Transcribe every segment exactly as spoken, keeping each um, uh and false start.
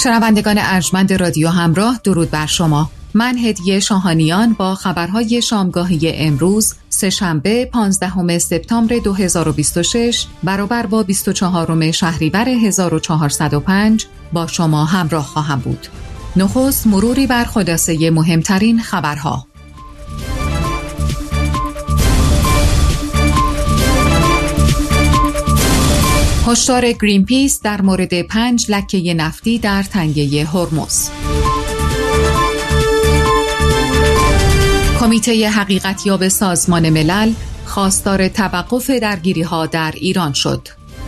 شنوندگان ارجمند رادیو همراه، درود بر شما. من هدیه شاهانیان با خبرهای شامگاهی امروز سه‌شنبه پانزدهم سپتامبر دو هزار و بیست و شش برابر با بیست و چهارم شهریور هزار و چهارصد و پنج با شما همراه خواهم بود. نخست مروری بر خلاصه مهمترین خبرها. هشدار گرین پیس در مورد پنج لکه نفتی در تنگه هرمز. کمیته حقیقتیاب سازمان ملل خواستار توقف درگیری‌ها در ایران شد.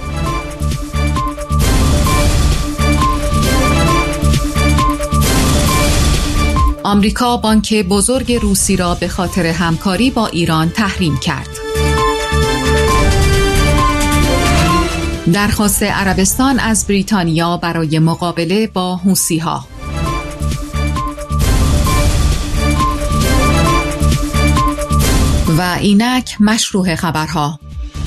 آمریکا بانک بزرگ روسی را به خاطر همکاری با ایران تحریم کرد. درخواست عربستان از بریتانیا برای مقابله با حوثی‌ها. و اینک مشروع خبرها.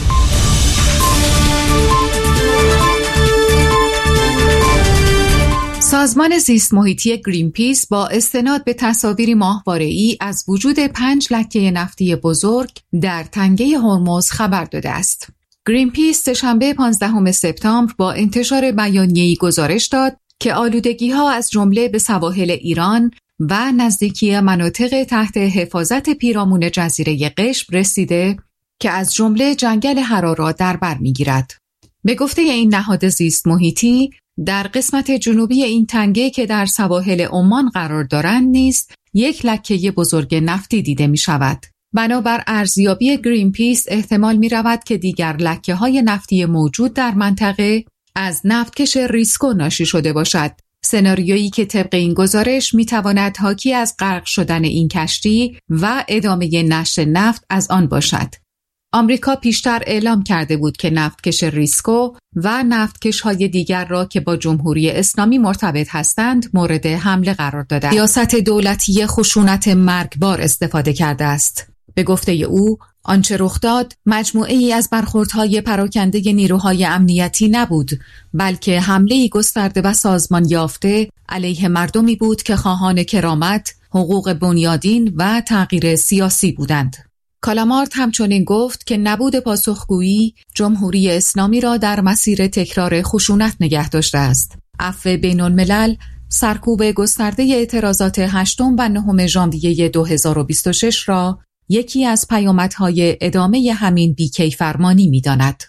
سازمان زیست محیطی گرین پیس با استناد به تصاویری ماهواره‌ای از وجود پنج لکه نفتی بزرگ در تنگه هرمز خبر داده است. گرین پیس سه‌شنبه پانزدهم سپتامبر با انتشار بیانیه‌ای گزارش داد که آلودگی‌ها از جمله به سواحل ایران و نزدیکی مناطق تحت حفاظت پیرامون جزیره قشم رسیده که از جمله جنگل حرا را در بر می‌گیرد. به گفته این نهاد زیست محیطی، در قسمت جنوبی این تنگه که در سواحل عمان قرار دارند نیز یک لکه بزرگ نفتی دیده می‌شود. بنابر ارزیابی گرین پیس احتمال می‌رود که دیگر لکه‌های نفتی موجود در منطقه از نفتکش ریسکو ناشی شده باشد. سناریویی که طبق این گزارش می‌تواند حاکی از غرق شدن این کشتی و ادامه نشت نفت از آن باشد. آمریکا پیشتر اعلام کرده بود که نفتکش ریسکو و نفتکش‌های دیگر را که با جمهوری اسلامی مرتبط هستند مورد حمله قرار داده. سیاست دولتی خشونت مرگبار استفاده کرده است. به گفته او، آنچه رخ داد مجموعه‌ای از برخوردهای پراکنده نیروهای امنیتی نبود، بلکه حمله‌ای گسترده و سازمان یافته علیه مردمی بود که خواهان کرامت، حقوق بنیادین و تغییر سیاسی بودند. کالامارت همچنین گفت که نبود پاسخگویی جمهوری اسلامی را در مسیر تکرار خشونت نگه داشته است. عفو بین‌الملل سرکوب گسترده اعتراضات هشتم و نهم ژانویه دو هزار و بیست و شش را یکی از پیامدهای ادامه همین بی‌کیفرمانی می‌داند.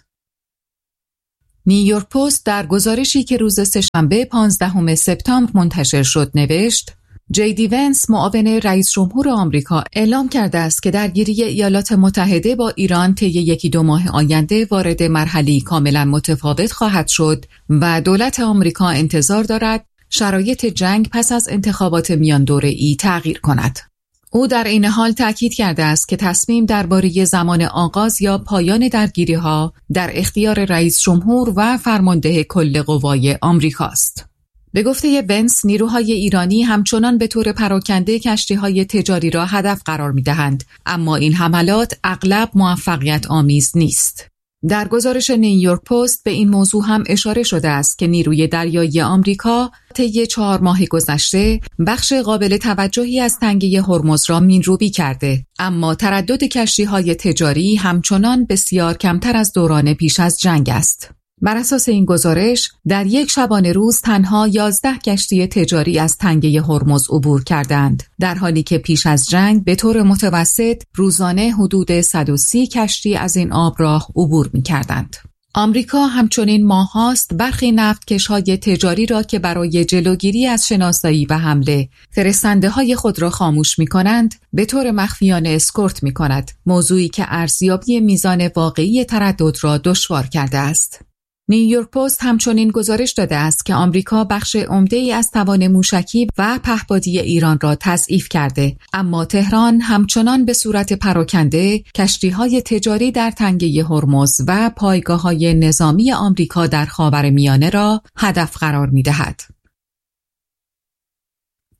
نیویورک پست در گزارشی که روز سه‌شنبه پانزدهم سپتامبر منتشر شد نوشت: جی دی ونس معاون رئیس جمهور آمریکا اعلام کرده است که درگیری ایالات متحده با ایران طی یکی دو ماه آینده وارد مرحله‌ای کاملا متفاوت خواهد شد و دولت آمریکا انتظار دارد شرایط جنگ پس از انتخابات میان دوره‌ای تغییر کند. او در این حال تأکید کرده است که تصمیم درباره زمان آغاز یا پایان درگیری‌ها در اختیار رئیس جمهور و فرمانده کل قوای آمریکاست. به گفته ونس، نیروهای ایرانی همچنان به طور پراکنده کشتی‌های تجاری را هدف قرار می‌دهند، اما این حملات اغلب موفقیت آمیز نیست. در گزارش نیویورک پست به این موضوع هم اشاره شده است که نیروی دریایی آمریکا طی چهار ماه گذشته بخش قابل توجهی از تنگه هرمز را مین‌روبی کرده، اما تردد کشتی‌های تجاری همچنان بسیار کمتر از دوران پیش از جنگ است. بر اساس این گزارش، در یک شبانه روز تنها یازده کشتی تجاری از تنگه هرمز عبور کردند، در حالی که پیش از جنگ به طور متوسط روزانه حدود صد و سی کشتی از این آب راه عبور می‌کردند. آمریکا همچنین ماه‌هاست برخی نفتکش‌های تجاری را که برای جلوگیری از شناسایی و حمله فرستنده‌های خود را خاموش می‌کنند، به طور مخفیانه اسکورت می‌کند، موضوعی که ارزیابی میزان واقعی تردد را دشوار کرده است. نیویورک پست همچنین گزارش داده است که آمریکا بخش عمده‌ای از توان موشکی و پهپادی ایران را تضعیف کرده، اما تهران همچنان به صورت پراکنده کشتی‌های تجاری در تنگه هرمز و پایگاه‌های نظامی آمریکا در خاورمیانه را هدف قرار می‌دهد.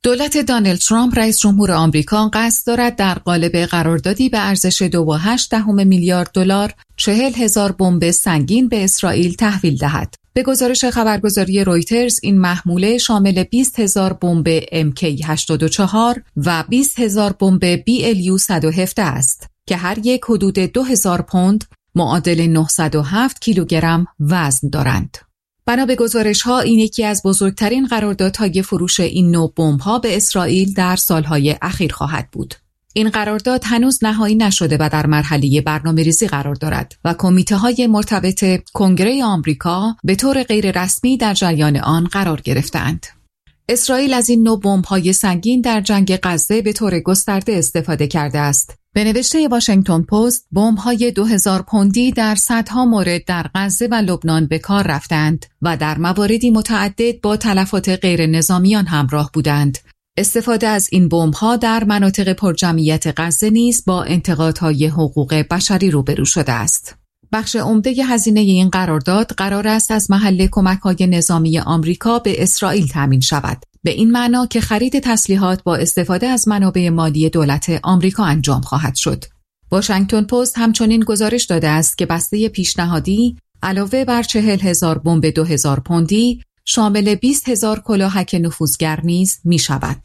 دولت دونالد ترامپ رئیس جمهور آمریکا قصد دارد در قالب قراردادی به ارزش دو و هشت دهم میلیارد دلار چهل هزار بمب سنگین به اسرائیل تحویل دهد. به گزارش خبرگزاری رویترز این محموله شامل بیست هزار بمب ام کی هشتاد و چهار و بیست هزار بمب بی ال یو صد و هفده است که هر یک حدود دو هزار پوند معادل نهصد و هفت کیلوگرم وزن دارند. بنا به گزارش‌ها این یکی از بزرگترین قراردادهای فروش این نوع بمب‌ها به اسرائیل در سالهای اخیر خواهد بود. این قرارداد هنوز نهایی نشده و در مرحله برنامه‌ریزی قرار دارد و کمیته‌های مرتبط کنگره آمریکا به طور غیر رسمی در جریان آن قرار گرفتند. اسرائیل از این نوع بمب‌های سنگین در جنگ غزه به طور گسترده استفاده کرده است. به نوشته واشنگتن پست، بمب‌های دو هزار پوندی در صدها مورد در غزه و لبنان به کار رفتند و در مواردی متعدد با تلفات غیر نظامیان همراه بودند. استفاده از این بمب‌ها در مناطق پرجمعیت غزه نیز با انتقادهای حقوق بشری روبرو شده است. بخش عمده هزینه این قرارداد قرار است از محل کمک‌های نظامی آمریکا به اسرائیل تامین شود. به این معنا که خرید تسلیحات با استفاده از منابع مالی دولت آمریکا انجام خواهد شد. واشنگتن پست همچنین گزارش داده است که بسته پیشنهادی علاوه بر چهل هزار بمب دو هزار پوندی شامل بیست هزار کلاهک نفوذگر نیز می شود.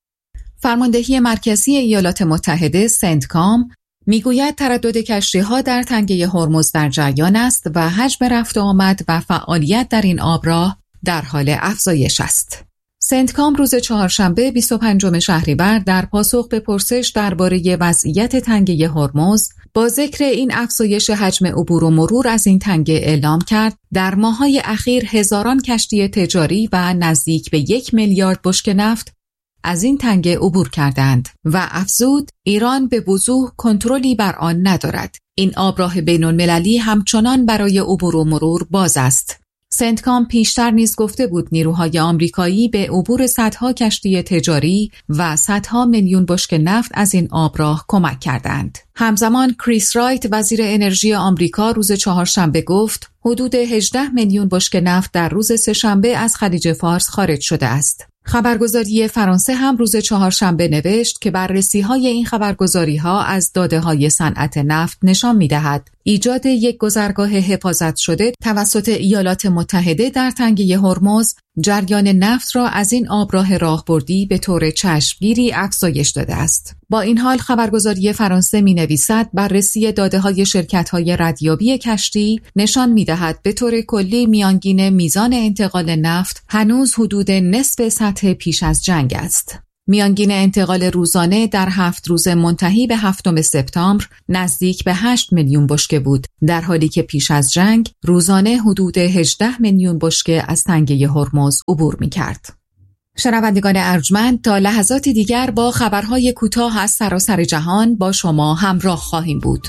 فرماندهی مرکزی ایالات متحده سنتکام میگوید تردد کشتی‌ها در تنگه هرمز در جریان است و حجم رفت و آمد و فعالیت در این آبراه در حال افزایش است. سنتکام روز چهارشنبه بیست و پنجم شهریور در پاسخ به پرسش درباره وضعیت تنگه هرمز با ذکر این افزایش حجم عبور و مرور از این تنگه اعلام کرد در ماه‌های اخیر هزاران کشتی تجاری و نزدیک به یک میلیارد بشکه نفت از این تنگه عبور کردند و افزود ایران به وضوح کنترلی بر آن ندارد. این آبراه بین‌المللی همچنان برای عبور و مرور باز است. سنتکام پیشتر نیز گفته بود نیروهای آمریکایی به عبور صدها کشتی تجاری و صدها میلیون بشکه نفت از این آبراه کمک کردند. همزمان کریس رایت وزیر انرژی آمریکا روز چهارشنبه گفت حدود هجده میلیون بشکه نفت در روز سه‌شنبه از خلیج فارس خارج شده است. خبرگزاری فرانسه هم روز چهارشنبه نوشت که بررسی‌های این خبرگزاری‌ها از داده‌های صنعت نفت نشان می‌دهد ایجاد یک گذرگاه حفاظت شده توسط ایالات متحده در تنگه هرمز جریان نفت را از این آبراه راهبردی به طور چشمگیری افزایش داده است. با این حال خبرگزاری فرانسه می‌نویسد بررسی داده‌های شرکت‌های ردیابی کشتی نشان می‌دهد به طور کلی میانگین میزان انتقال نفت هنوز حدود نصف سطح پیش از جنگ است. میانگین انتقال روزانه در هفت روز منتهی به هفتم سپتامبر نزدیک به هشت میلیون بشکه بود، در حالی که پیش از جنگ روزانه حدود هجده میلیون بشکه از تنگه هرمز عبور می‌کرد. شنوندگان ارجمند، تا لحظاتی دیگر با خبرهای کوتاه از سراسر جهان با شما همراه خواهیم بود.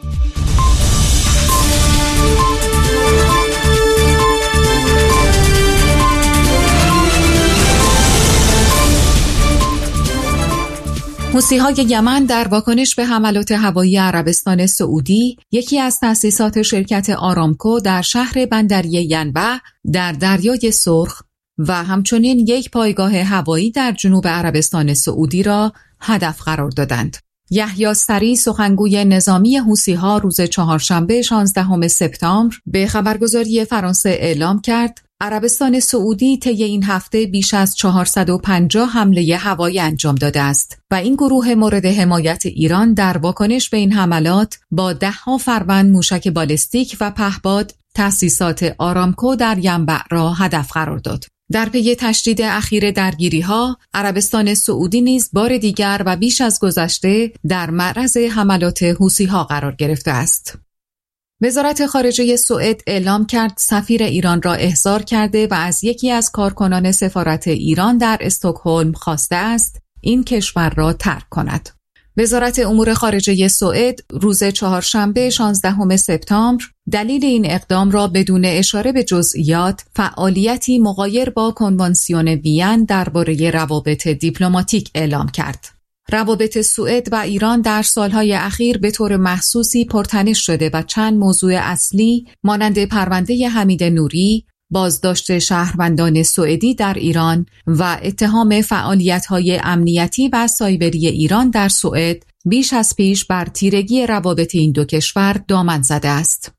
حوثی‌های یمن در واکنش به حملات هوایی عربستان سعودی یکی از تأسیسات شرکت آرامکو در شهر بندری ینبع در دریای سرخ و همچنین یک پایگاه هوایی در جنوب عربستان سعودی را هدف قرار دادند. یحیی سری سخنگوی نظامی حوثی‌ها روز چهارشنبه شانزدهم سپتامبر به خبرگزاری فرانسه اعلام کرد عربستان سعودی طی این هفته بیش از چهارصد و پنجاه حمله هوایی انجام داده است و این گروه مورد حمایت ایران در واکنش به این حملات با ده‌ها فروند موشک بالستیک و پهپاد تأسیسات آرامکو در ینبع را هدف قرار داد. در پی تشدید اخیر درگیری‌ها، عربستان سعودی نیز بار دیگر و بیش از گذشته در معرض حملات حوثی‌ها قرار گرفته است. وزارت خارجه سوئد اعلام کرد سفیر ایران را احضار کرده و از یکی از کارکنان سفارت ایران در استکهلم خواسته است این کشور را ترک کند. وزارت امور خارجه سوئد روز چهارشنبه شانزدهم سپتامبر دلیل این اقدام را بدون اشاره به جزئیات فعالیتی مغایر با کنوانسیون وین درباره روابط دیپلماتیک اعلام کرد. روابط سوئد و ایران در سالهای اخیر به طور محسوسی پرتنش شده و چند موضوع اصلی مانند پرونده حمید نوری، بازداشت شهروندان سوئدی در ایران و اتهام فعالیت‌های امنیتی و سایبری ایران در سوئد بیش از پیش بر تیرگی روابط این دو کشور دامن زده است.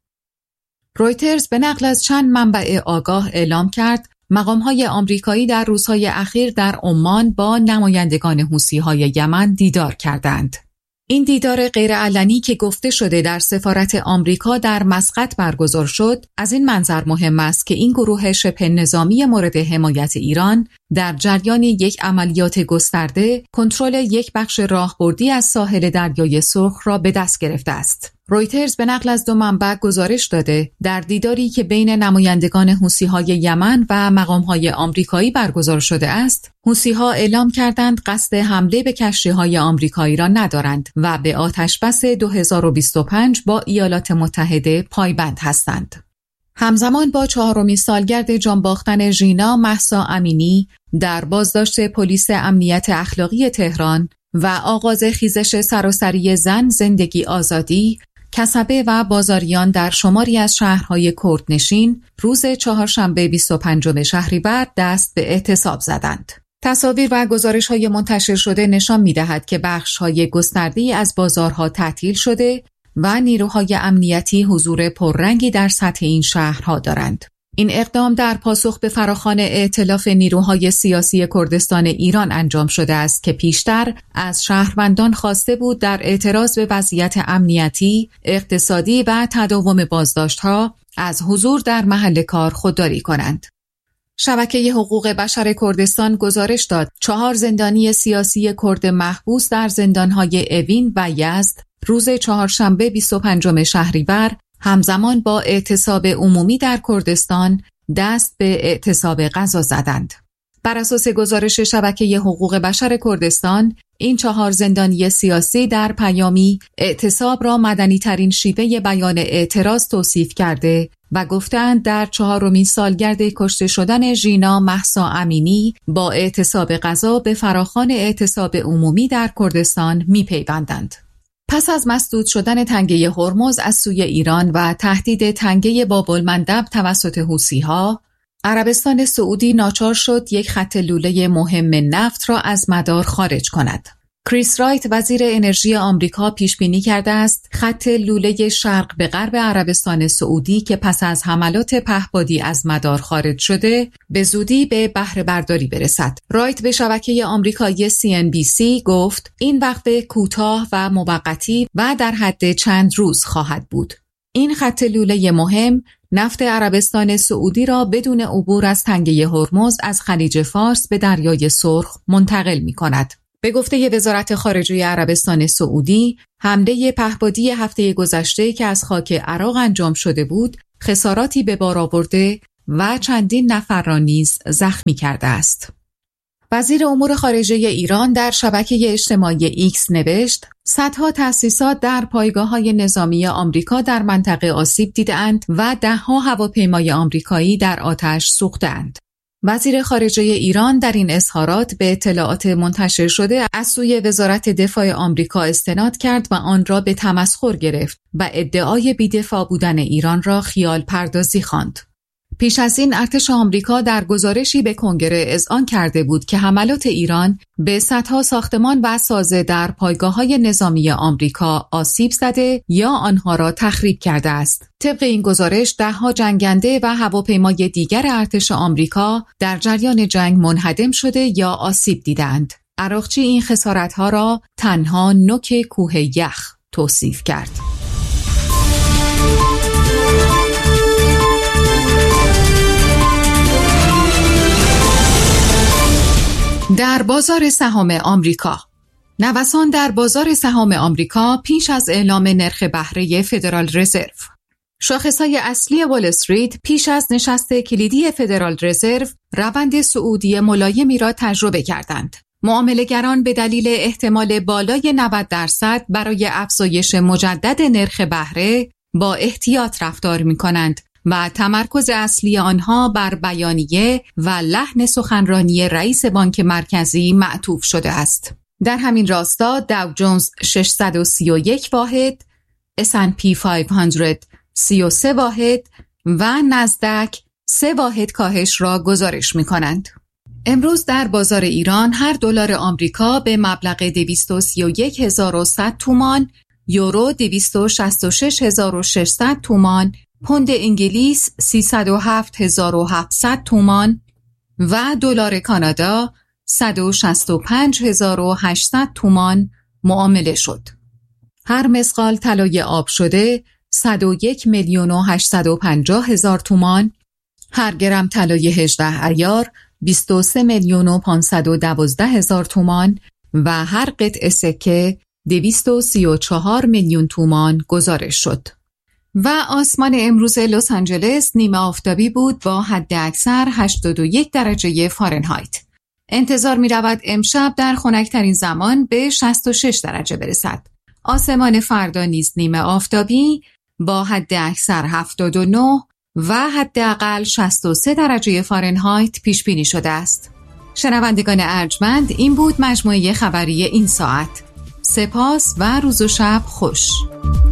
رویترز به نقل از چند منبع آگاه اعلام کرد مقام‌های آمریکایی در روزهای اخیر در عمان با نمایندگان حوثی‌های یمن دیدار کردند. این دیدار غیرعلنی که گفته شده در سفارت آمریکا در مسقط برگزار شد، از این منظر مهم است که این گروه شبه نظامی مورد حمایت ایران در جریان یک عملیات گسترده کنترل یک بخش راهبردی از ساحل دریای سرخ را به دست گرفته است. رویترز به نقل از دو منبع گزارش داده در دیداری که بین نمایندگان حوثی‌های یمن و مقام‌های آمریکایی برگزار شده است، حوثی‌ها اعلام کردند قصد حمله به کشتی‌های آمریکایی را ندارند و به آتشبس دو هزار و بیست و پنج با ایالات متحده پایبند هستند. همزمان با چهارمین سالگرد جانباختن ژینا مهسا امینی در بازداشت پلیس امنیت اخلاقی تهران و آغاز خیزش سراسری زن زندگی آزادی، کسبه و بازاریان در شماری از شهرهای کردنشین روز چهارشنبه بیست و پنجم شهریور دست به اعتصاب زدند. تصاویر و گزارش‌های منتشر شده نشان می‌دهد که بخش‌های گسترده‌ای از بازارها تعطیل شده و نیروهای امنیتی حضور پررنگی در سطح این شهرها دارند. این اقدام در پاسخ به فراخوان ائتلاف نیروهای سیاسی کردستان ایران انجام شده است که پیشتر از شهروندان خواسته بود در اعتراض به وضعیت امنیتی، اقتصادی و تداوم بازداشت‌ها از حضور در محل کار خودداری کنند. شبکه حقوق بشر کردستان گزارش داد چهار زندانی سیاسی کرد محبوس در زندان‌های اوین و یزد روز چهارشنبه بیست و پنجم شهریور همزمان با اعتصاب عمومی در کردستان دست به اعتصاب غذا زدند. بر اساس گزارش شبکه حقوق بشر کردستان، این چهار زندانی سیاسی در پیامی اعتصاب را مدنی ترین شیوه بیان اعتراض توصیف کرده و گفتند در چهارمین سالگرد کشته شدن ژینا مهسا امینی با اعتصاب غذا به فراخوان اعتصاب عمومی در کردستان می‌پیوندند. پس از مسدود شدن تنگه هرمز از سوی ایران و تهدید تنگه باب‌المندب توسط حوثی‌ها، عربستان سعودی ناچار شد یک خط لوله مهم نفت را از مدار خارج کند. کریس رایت وزیر انرژی آمریکا پیش بینی کرده است خط لوله شرق به غرب عربستان سعودی که پس از حملات پهپادی از مدار خارج شده به زودی به بهره برداری برسد. رایت به شبکه آمریکایی سی ان بی سی گفت این وقفه کوتاه و موقتی و در حد چند روز خواهد بود. این خط لوله مهم نفت عربستان سعودی را بدون عبور از تنگه هرمز از خلیج فارس به دریای سرخ منتقل می کند. به گفته وزارت خارجه عربستان سعودی، حمله پهپادی هفته گذشته که از خاک عراق انجام شده بود، خساراتی به بار آورده و چندین نفر را نیز زخمی کرده است. وزیر امور خارجه ایران در شبکه اجتماعی ایکس نوشت: صدها تأسیسات در پایگاه‌های نظامی آمریکا در منطقه آسیب دیده‌اند و ده‌ها هواپیمای آمریکایی در آتش سوخته‌اند. وزیر خارجه ایران در این اظهارات به اطلاعات منتشر شده از سوی وزارت دفاع آمریکا استناد کرد و آن را به تمسخر گرفت و ادعای بی‌دفاع بودن ایران را خیال پردازی خواند. پیش از این ارتش آمریکا در گزارشی به کنگره اذعان کرده بود که حملات ایران به صدها ساختمان و سازه در پایگاه‌های نظامی آمریکا آسیب زده یا آنها را تخریب کرده است. طبق این گزارش ده‌ها جنگنده و هواپیمای دیگر ارتش آمریکا در جریان جنگ منهدم شده یا آسیب دیدند. عراقچی این خسارت‌ها را تنها نوک کوه یخ توصیف کرد. در بازار سهام آمریکا، نوسان در بازار سهام آمریکا پیش از اعلام نرخ بهره فدرال رزرو. شاخص‌های اصلی وال استریت پیش از نشست کلیدی فدرال رزرو روند صعودی ملایمی را تجربه کردند. معامله‌گران به دلیل احتمال بالای نود درصد برای افزایش مجدد نرخ بهره با احتیاط رفتار می‌کنند و تمرکز اصلی آنها بر بیانیه و لحن سخنرانی رئیس بانک مرکزی معطوف شده است. در همین راستا داو جونز ششصد و سی و یک واحد، اس اند پی پانصد سی و سه واحد و نزدک سه واحد کاهش را گزارش می کنند. امروز در بازار ایران هر دلار آمریکا به مبلغ دویست و سی و یک هزار و صد تومان، یورو دویست و شصت و شش هزار و ششصد تومان، پوند انگلیس سیصد و هفت هزار و هفتصد تومان و دلار کانادا صد و شصت و پنج هزار و هشتصد تومان معامله شد. هر مسقال طلای آب شده صد و یک میلیون و هشتصد و پنجاه هزار تومان، هر گرم طلای هجده عیار بیست و سه میلیون و پانصد و دوازده هزار تومان و هر قطعه سکه دویست و سی و چهار میلیون تومان گزارش شد. و آسمان امروز لس آنجلس نیمه آفتابی بود با حد اکثر هشتاد و یک درجه فارنهایت. انتظار می رود امشب در خنک‌ترین زمان به شصت و شش درجه برسد. آسمان فردا نیز نیمه آفتابی با حد اکثر هفتاد و نه و حداقل شصت و سه درجه فارنهایت پیش بینی شده است. شنوندگان ارجمند، این بود مجموعه خبری این ساعت. سپاس و روز و شب خوش.